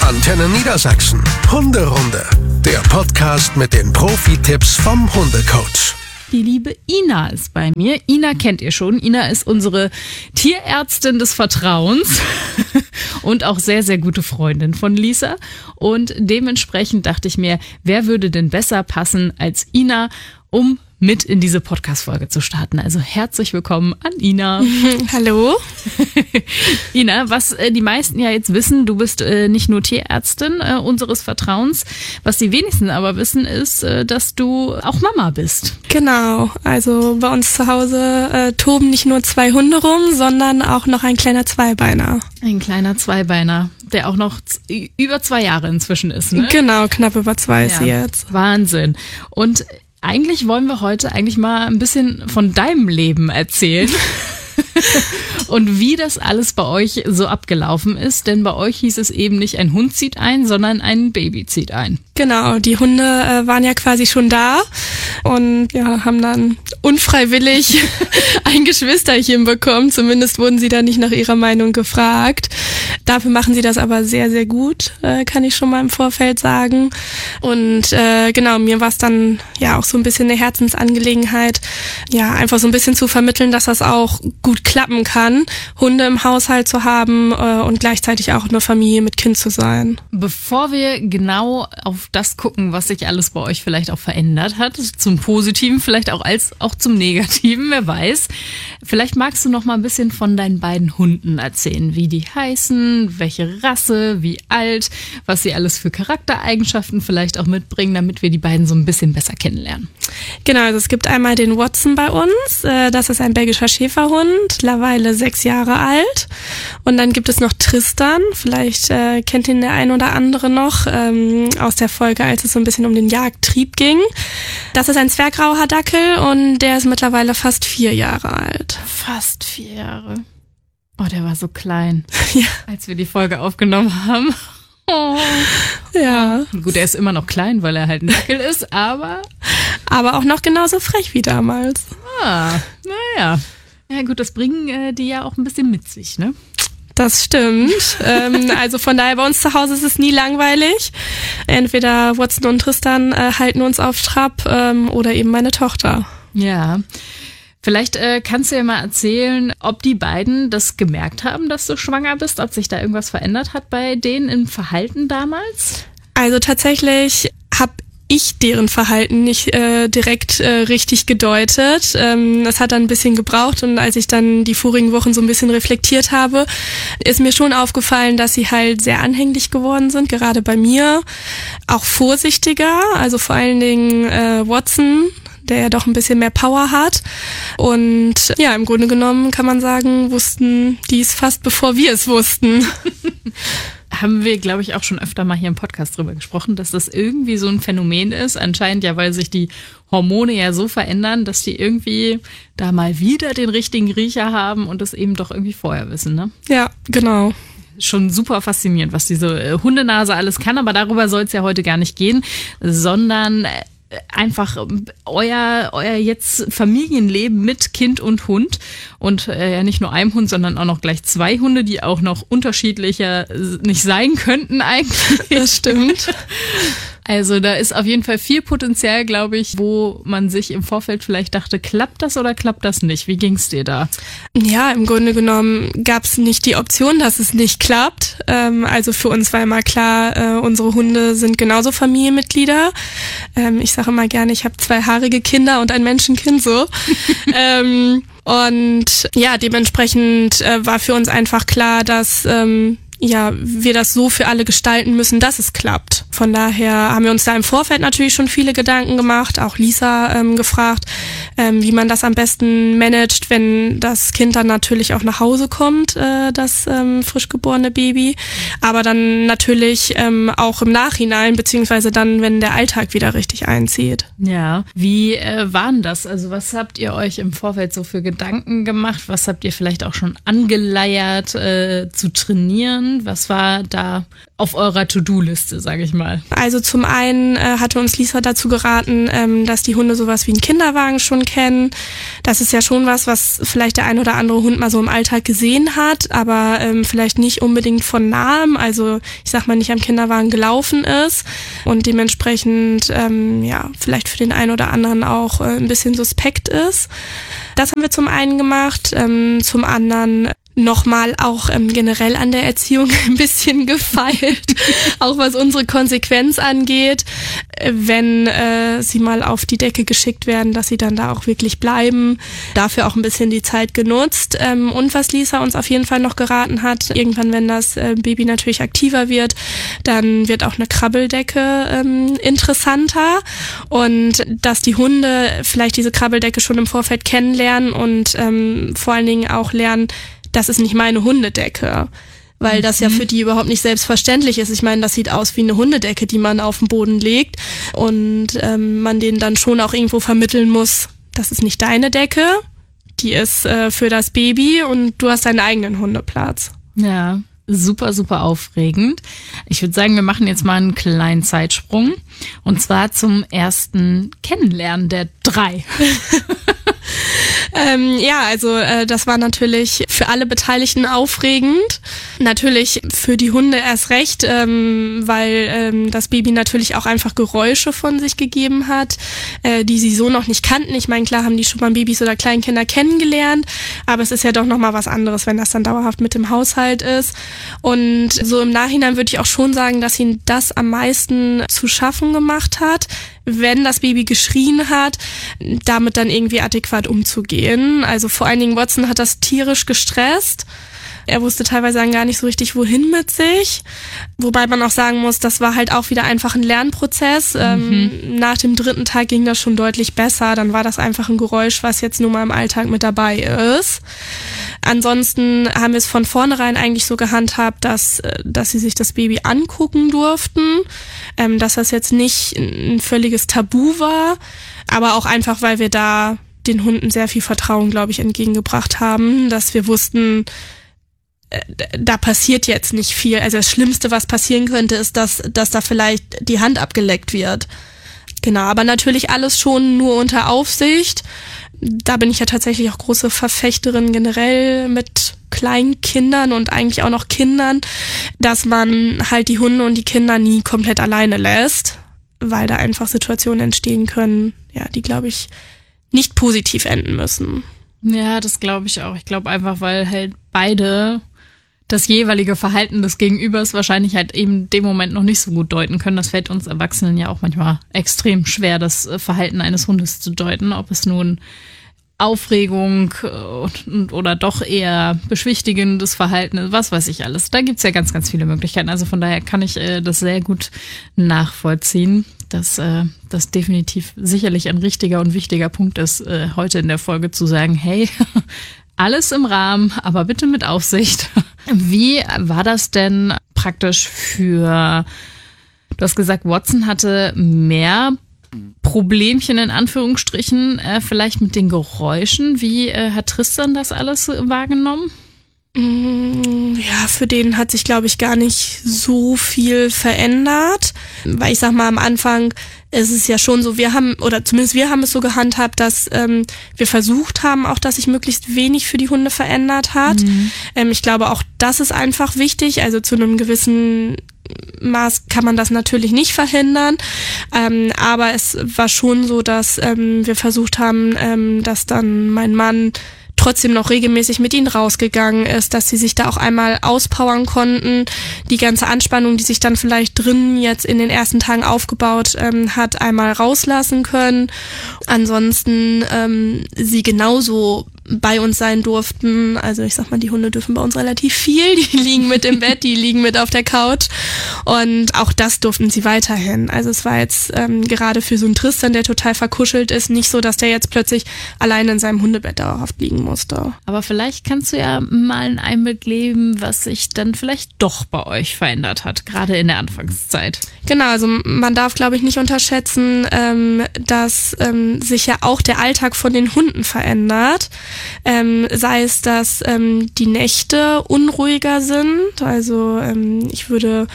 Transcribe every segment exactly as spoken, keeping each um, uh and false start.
Antenne Niedersachsen. Hunderunde. Der Podcast mit den Profi-Tipps vom Hundecoach. Die liebe Ina ist bei mir. Ina kennt ihr schon. Ina ist unsere Tierärztin des Vertrauens und auch sehr, sehr gute Freundin von Lisa. Und dementsprechend dachte ich mir, wer würde denn besser passen als Ina, um mit in diese Podcast-Folge zu starten. Also herzlich willkommen an Ina. Hallo. Ina, was äh, die meisten ja jetzt wissen, du bist äh, nicht nur Tierärztin äh, unseres Vertrauens. Was die wenigsten aber wissen, ist, äh, dass du auch Mama bist. Genau, also bei uns zu Hause äh, toben nicht nur zwei Hunde rum, sondern auch noch ein kleiner Zweibeiner. Ein kleiner Zweibeiner, der auch noch z- über zwei Jahre inzwischen ist, ne? Genau, knapp über zwei ist Ja, sie jetzt. Wahnsinn. Und eigentlich wollen wir heute eigentlich mal ein bisschen von deinem Leben erzählen und wie das alles bei euch so abgelaufen ist. Denn bei euch hieß es eben nicht ein Hund zieht ein, sondern ein Baby zieht ein. Genau, die Hunde äh, waren ja quasi schon da und ja, haben dann unfreiwillig ein Geschwisterchen bekommen. Zumindest wurden sie da nicht nach ihrer Meinung gefragt. Dafür machen sie das aber sehr, sehr gut, äh, kann ich schon mal im Vorfeld sagen. Und äh, genau, mir war es dann ja auch so ein bisschen eine Herzensangelegenheit, ja, einfach so ein bisschen zu vermitteln, dass das auch gut klappen kann, Hunde im Haushalt zu haben äh, und gleichzeitig auch eine Familie mit Kind zu sein. Bevor wir genau auf das gucken, was sich alles bei euch vielleicht auch verändert hat, zum Positiven, vielleicht auch als auch zum Negativen, wer weiß. Vielleicht magst du noch mal ein bisschen von deinen beiden Hunden erzählen, wie die heißen, welche Rasse, wie alt, was sie alles für Charaktereigenschaften vielleicht auch mitbringen, damit wir die beiden so ein bisschen besser kennenlernen. Genau, also es gibt einmal den Watson bei uns, äh, das ist ein belgischer Schäferhund, mittlerweile sechs Jahre alt. Und dann gibt es noch Tristan, vielleicht äh, kennt ihn der ein oder andere noch ähm, aus der Folge, als es so ein bisschen um den Jagdtrieb ging. Das ist ein Zwerggrauer Dackel und der ist mittlerweile fast vier Jahre alt. Fast vier Jahre. Oh, der war so klein, Ja. als wir die Folge aufgenommen haben. Oh. Ja, Gut, er ist immer noch klein, weil er halt ein Dackel ist, aber aber auch noch genauso frech wie damals. ah, naja. Ja gut, das bringen äh, die ja auch ein bisschen mit sich, ne? Das stimmt. ähm, also von daher bei uns zu Hause ist es nie langweilig. Entweder Watson und Tristan äh, halten uns auf Trab ähm, oder eben meine Tochter. Ja. Vielleicht äh, kannst du ja mal erzählen, ob die beiden das gemerkt haben, dass du schwanger bist, ob sich da irgendwas verändert hat bei denen im Verhalten damals? Also tatsächlich habe ich deren Verhalten nicht äh, direkt äh, richtig gedeutet. Ähm, das hat dann ein bisschen gebraucht und als ich dann die vorigen Wochen so ein bisschen reflektiert habe, ist mir schon aufgefallen, dass sie halt sehr anhänglich geworden sind, gerade bei mir. Auch vorsichtiger, also vor allen Dingen äh, Watson, der ja doch ein bisschen mehr Power hat. Und ja, im Grunde genommen kann man sagen, wussten die es fast, bevor wir es wussten. Haben wir, glaube ich, auch schon öfter mal hier im Podcast drüber gesprochen, dass das irgendwie so ein Phänomen ist. Anscheinend ja, weil sich die Hormone ja so verändern, dass die irgendwie da mal wieder den richtigen Riecher haben und das eben doch irgendwie vorher wissen, ne? Ja, genau. Schon super faszinierend, was diese äh, Hundenase alles kann, aber darüber soll es ja heute gar nicht gehen, sondern äh, einfach euer euer jetzt Familienleben mit Kind und Hund und äh, ja nicht nur einem Hund, sondern auch noch gleich zwei Hunde, die auch noch unterschiedlicher nicht sein könnten eigentlich. Das stimmt. Also da ist auf jeden Fall viel Potenzial, glaube ich, wo man sich im Vorfeld vielleicht dachte, klappt das oder klappt das nicht? Wie ging's dir da? Ja, im Grunde genommen gab es nicht die Option, dass es nicht klappt. Ähm, also für uns war immer klar, äh, unsere Hunde sind genauso Familienmitglieder. Ähm, ich sage immer gerne, ich habe zwei haarige Kinder und ein Menschenkind so. ähm, und ja, dementsprechend äh, war für uns einfach klar, dass ähm, ja, wir das so für alle gestalten müssen, dass es klappt. Von daher haben wir uns da im Vorfeld natürlich schon viele Gedanken gemacht, auch Lisa ähm, gefragt, ähm, wie man das am besten managt, wenn das Kind dann natürlich auch nach Hause kommt, äh, das ähm, frisch geborene Baby. Aber dann natürlich ähm, auch im Nachhinein, beziehungsweise dann, wenn der Alltag wieder richtig einzieht. Ja, wie äh, war denn das? Also was habt ihr euch im Vorfeld so für Gedanken gemacht? Was habt ihr vielleicht auch schon angeleiert äh, zu trainieren? Was war da auf eurer To-Do-Liste, sage ich mal? mal. Also zum einen äh, hatte uns Lisa dazu geraten, ähm, dass die Hunde sowas wie einen Kinderwagen schon kennen. Das ist ja schon was, was vielleicht der ein oder andere Hund mal so im Alltag gesehen hat, aber ähm, vielleicht nicht unbedingt von nahem, also ich sag mal nicht am Kinderwagen gelaufen ist und dementsprechend ähm, ja vielleicht für den einen oder anderen auch äh, ein bisschen suspekt ist. Das haben wir zum einen gemacht, ähm, zum anderen nochmal auch ähm, generell an der Erziehung ein bisschen gefeilt, auch was unsere Konsequenz angeht, wenn äh, sie mal auf die Decke geschickt werden, dass sie dann da auch wirklich bleiben. Dafür auch ein bisschen die Zeit genutzt. Ähm, und was Lisa uns auf jeden Fall noch geraten hat, irgendwann, wenn das äh, Baby natürlich aktiver wird, dann wird auch eine Krabbeldecke ähm, interessanter und dass die Hunde vielleicht diese Krabbeldecke schon im Vorfeld kennenlernen und ähm, vor allen Dingen auch lernen, das ist nicht meine Hundedecke, weil das ja für die überhaupt nicht selbstverständlich ist. Ich meine, das sieht aus wie eine Hundedecke, die man auf den Boden legt und ähm, man denen dann schon auch irgendwo vermitteln muss, das ist nicht deine Decke, die ist äh, für das Baby und du hast deinen eigenen Hundeplatz. Ja, super, super aufregend. Ich würde sagen, wir machen jetzt mal einen kleinen Zeitsprung und zwar zum ersten Kennenlernen der drei. Ähm, ja, also äh, das war natürlich für alle Beteiligten aufregend. Natürlich für die Hunde erst recht, ähm, weil ähm, das Baby natürlich auch einfach Geräusche von sich gegeben hat, äh, die sie so noch nicht kannten. Ich meine, klar haben die schon mal Babys oder Kleinkinder kennengelernt, aber es ist ja doch nochmal was anderes, wenn das dann dauerhaft mit dem Haushalt ist. Und so im Nachhinein würde ich auch schon sagen, dass ihnen das am meisten zu schaffen gemacht hat, wenn das Baby geschrien hat, damit dann irgendwie adäquat umzugehen. Also vor allen Dingen Watson hat das tierisch gestresst. Er wusste teilweise dann gar nicht so richtig, wohin mit sich. Wobei man auch sagen muss, das war halt auch wieder einfach ein Lernprozess. Mhm. Ähm, nach dem dritten Tag ging das schon deutlich besser. Dann war das einfach ein Geräusch, was jetzt nun mal im Alltag mit dabei ist. Ansonsten haben wir es von vornherein eigentlich so gehandhabt, dass, dass sie sich das Baby angucken durften, ähm, dass das jetzt nicht ein völliges Tabu war, aber auch einfach, weil wir da den Hunden sehr viel Vertrauen, glaube ich, entgegengebracht haben, dass wir wussten, da passiert jetzt nicht viel. Also das Schlimmste, was passieren könnte, ist, dass, dass da vielleicht die Hand abgeleckt wird. Genau, aber natürlich alles schon nur unter Aufsicht. Da bin ich ja tatsächlich auch große Verfechterin generell mit Kleinkindern und eigentlich auch noch Kindern, dass man halt die Hunde und die Kinder nie komplett alleine lässt, weil da einfach Situationen entstehen können, ja, die, glaube ich, nicht positiv enden müssen. Ja, das glaube ich auch. Ich glaube einfach, weil halt beide das jeweilige Verhalten des Gegenübers wahrscheinlich halt eben in dem Moment noch nicht so gut deuten können. Das fällt uns Erwachsenen ja auch manchmal extrem schwer, das Verhalten eines Hundes zu deuten, ob es nun Aufregung und, oder doch eher beschwichtigendes Verhalten ist, was weiß ich alles. Da gibt's ja ganz, ganz viele Möglichkeiten. Also von daher kann ich äh, das sehr gut nachvollziehen, dass äh, das definitiv sicherlich ein richtiger und wichtiger Punkt ist, äh, heute in der Folge zu sagen, hey, alles im Rahmen, aber bitte mit Aufsicht. Wie war das denn praktisch für, du hast gesagt, Watson hatte mehr Problemchen in Anführungsstrichen, äh, vielleicht mit den Geräuschen. Wie äh, hat Tristan das alles wahrgenommen? Ja, für den hat sich, glaube ich, gar nicht so viel verändert. Weil ich sag mal, am Anfang ist es ja schon so, wir haben, oder zumindest wir haben es so gehandhabt, dass ähm, wir versucht haben, auch dass sich möglichst wenig für die Hunde verändert hat. Mhm. Ähm, ich glaube, auch das ist einfach wichtig. Also zu einem gewissen Maß kann man das natürlich nicht verhindern, ähm, aber es war schon so, dass ähm, wir versucht haben, ähm, dass dann mein Mann trotzdem noch regelmäßig mit ihnen rausgegangen ist, dass sie sich da auch einmal auspowern konnten. Die ganze Anspannung, die sich dann vielleicht drin jetzt in den ersten Tagen aufgebaut ähm, hat, einmal rauslassen können. Ansonsten ähm, sie genauso bei uns sein durften. Also ich sag mal, die Hunde dürfen bei uns relativ viel. Die liegen mit im Bett, die liegen mit auf der Couch. Und auch das durften sie weiterhin. Also es war jetzt ähm, gerade für so einen Tristan, der total verkuschelt ist, nicht so, dass der jetzt plötzlich alleine in seinem Hundebett dauerhaft liegen musste. Aber vielleicht kannst du ja mal einen Einblick geben, was sich dann vielleicht doch bei euch verändert hat, gerade in der Anfangszeit. Genau, also man darf, glaube ich, nicht unterschätzen, ähm, dass ähm, sich ja auch der Alltag von den Hunden verändert. Ähm, sei es, dass ähm, die Nächte unruhiger sind. Also ähm, ich würde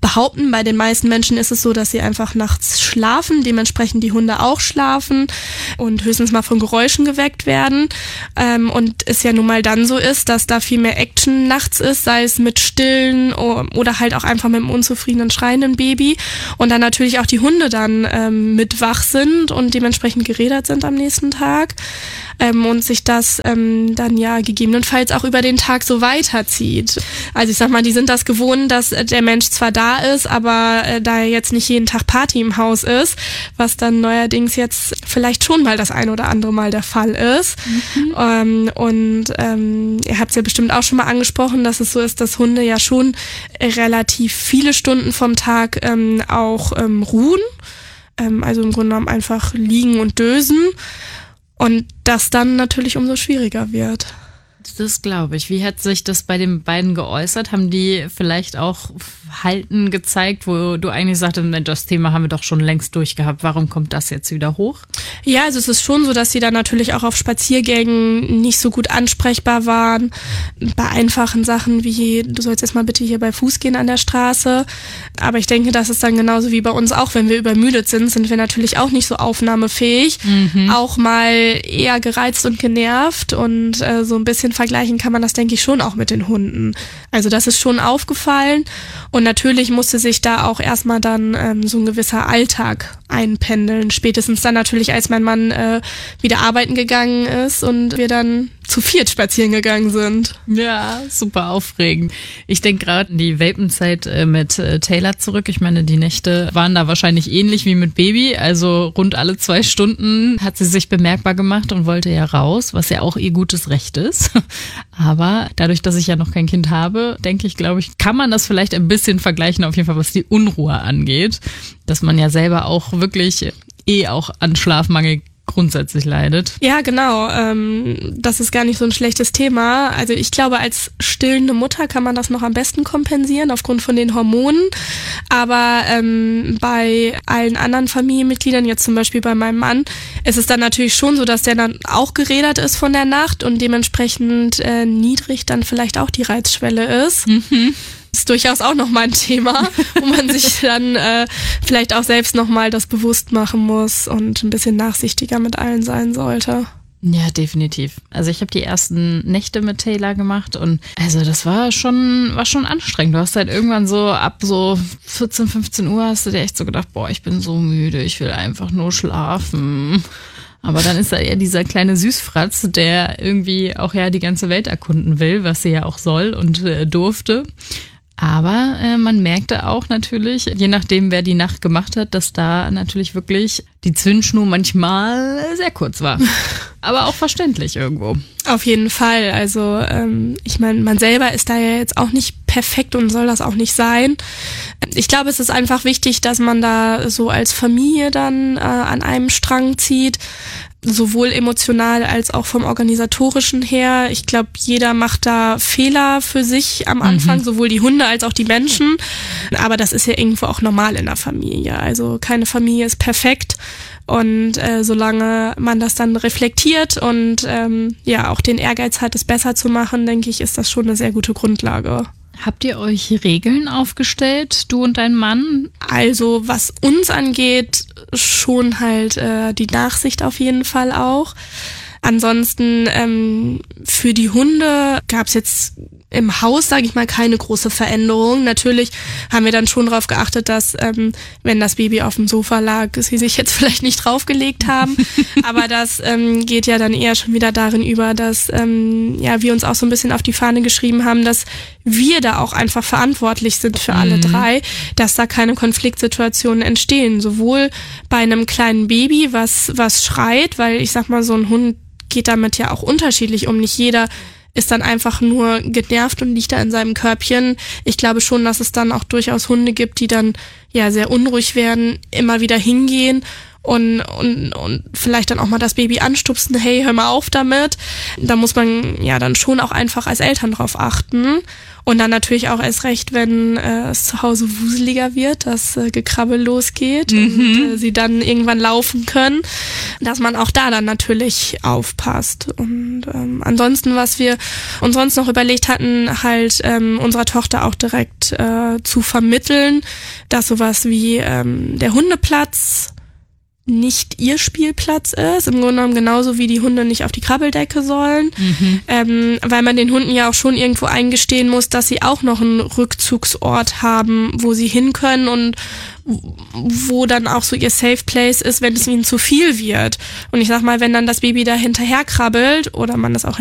behaupten. Bei den meisten Menschen ist es so, dass sie einfach nachts schlafen, dementsprechend die Hunde auch schlafen und höchstens mal von Geräuschen geweckt werden. Ähm, und es ja nun mal dann so ist, dass da viel mehr Action nachts ist, sei es mit Stillen oder halt auch einfach mit einem unzufriedenen, schreienden Baby. Und dann natürlich auch die Hunde dann ähm, mit wach sind und dementsprechend gerädert sind am nächsten Tag. Ähm, und sich das ähm, dann ja gegebenenfalls auch über den Tag so weiterzieht. Also ich sag mal, die sind das gewohnt, dass äh, der Mensch zwar da ist, aber äh, da jetzt nicht jeden Tag Party im Haus ist, was dann neuerdings jetzt vielleicht schon mal das ein oder andere Mal der Fall ist. Mhm. Ähm, und ähm, ihr habt es ja bestimmt auch schon mal angesprochen, dass es so ist, dass Hunde ja schon relativ viele Stunden vom Tag ähm, auch ähm, ruhen. Ähm, also im Grunde genommen einfach liegen und dösen. Und das dann natürlich umso schwieriger wird. Das glaube ich. Wie hat sich das bei den beiden geäußert? Haben die vielleicht auch Halten gezeigt, wo du eigentlich sagtest, das Thema haben wir doch schon längst durchgehabt. Warum kommt das jetzt wieder hoch? Ja, also es ist schon so, dass sie dann natürlich auch auf Spaziergängen nicht so gut ansprechbar waren. Bei einfachen Sachen wie, du sollst jetzt mal bitte hier bei Fuß gehen an der Straße. Aber ich denke, das ist dann genauso wie bei uns auch, wenn wir übermüdet sind, sind wir natürlich auch nicht so aufnahmefähig. Mhm. Auch mal eher gereizt und genervt und äh, so ein bisschen vergleichen kann man das, denke ich, schon auch mit den Hunden. Also das ist schon aufgefallen und natürlich musste sich da auch erstmal dann ähm, so ein gewisser Alltag einpendeln. Spätestens dann natürlich, als mein Mann äh, wieder arbeiten gegangen ist und wir dann zu viert spazieren gegangen sind. Ja, super aufregend. Ich denke gerade an die Welpenzeit äh, mit äh, Taylor zurück. Ich meine, die Nächte waren da wahrscheinlich ähnlich wie mit Baby. Also rund alle zwei Stunden hat sie sich bemerkbar gemacht und wollte ja raus, was ja auch ihr gutes Recht ist. Aber dadurch, dass ich ja noch kein Kind habe, denke ich, glaube ich, kann man das vielleicht ein bisschen vergleichen, auf jeden Fall, was die Unruhe angeht. Dass man ja selber auch wirklich eh auch an Schlafmangel grundsätzlich leidet. Ja, genau. Ähm, das ist gar nicht so ein schlechtes Thema. Also ich glaube, als stillende Mutter kann man das noch am besten kompensieren aufgrund von den Hormonen. Aber ähm, bei allen anderen Familienmitgliedern, jetzt zum Beispiel bei meinem Mann, ist es dann natürlich schon so, dass der dann auch gerädert ist von der Nacht und dementsprechend äh, niedrig dann vielleicht auch die Reizschwelle ist. Mhm. Ist durchaus auch nochmal ein Thema, wo man sich dann äh, vielleicht auch selbst nochmal das bewusst machen muss und ein bisschen nachsichtiger mit allen sein sollte. Ja, definitiv. Also ich habe die ersten Nächte mit Taylor gemacht und also das war schon war schon anstrengend. Du hast halt irgendwann so ab so vierzehn, fünfzehn Uhr hast du dir echt so gedacht, boah, ich bin so müde, ich will einfach nur schlafen. Aber dann ist da eher dieser kleine Süßfratz, der irgendwie auch ja die ganze Welt erkunden will, was sie ja auch soll und äh, durfte. Aber äh, man merkte auch natürlich, je nachdem, wer die Nacht gemacht hat, dass da natürlich wirklich die Zündschnur manchmal sehr kurz war. Aber auch verständlich irgendwo. Auf jeden Fall. Also ähm, ich meine, man selber ist da ja jetzt auch nicht perfekt und soll das auch nicht sein. Ich glaube, es ist einfach wichtig, dass man da so als Familie dann äh, an einem Strang zieht. Sowohl emotional als auch vom Organisatorischen her. Ich glaube, jeder macht da Fehler für sich am Anfang, mhm. sowohl die Hunde als auch die Menschen. Aber das ist ja irgendwo auch normal in der Familie. Also keine Familie ist perfekt. Und äh, solange man das dann reflektiert und ähm, ja auch den Ehrgeiz hat, es besser zu machen, denke ich, ist das schon eine sehr gute Grundlage. Habt ihr euch Regeln aufgestellt, du und dein Mann? Also was uns angeht, schon halt äh, die Nachsicht auf jeden Fall auch. Ansonsten ähm, für die Hunde gab es jetzt im Haus, sage ich mal, keine große Veränderung. Natürlich haben wir dann schon darauf geachtet, dass, ähm, wenn das Baby auf dem Sofa lag, sie sich jetzt vielleicht nicht draufgelegt haben. Aber das ähm, geht ja dann eher schon wieder darin über, dass ähm, ja wir uns auch so ein bisschen auf die Fahne geschrieben haben, dass wir da auch einfach verantwortlich sind für alle mhm. drei, dass da keine Konfliktsituationen entstehen. Sowohl bei einem kleinen Baby, was was schreit, weil ich sag mal, so ein Hund geht damit ja auch unterschiedlich um. Nicht jeder ist dann einfach nur genervt und liegt da in seinem Körbchen. Ich glaube schon, dass es dann auch durchaus Hunde gibt, die dann ja sehr unruhig werden, immer wieder hingehen und, und, und vielleicht dann auch mal das Baby anstupsen, hey, hör mal auf damit. Da muss man ja dann schon auch einfach als Eltern drauf achten. Und dann natürlich auch erst recht, wenn äh, es zu Hause wuseliger wird, dass äh, Gekrabbel losgeht mhm. und äh, sie dann irgendwann laufen können, dass man auch da dann natürlich aufpasst. Und ähm, ansonsten, was wir uns sonst noch überlegt hatten, halt ähm, unserer Tochter auch direkt äh, zu vermitteln, dass sowas wie ähm, der Hundeplatz nicht ihr Spielplatz ist, im Grunde genommen genauso wie die Hunde nicht auf die Krabbeldecke sollen, mhm. ähm, weil man den Hunden ja auch schon irgendwo eingestehen muss, dass sie auch noch einen Rückzugsort haben, wo sie hin können und wo dann auch so ihr Safe Place ist, wenn es ihnen zu viel wird. Und ich sag mal, wenn dann das Baby da hinterher krabbelt oder man das auch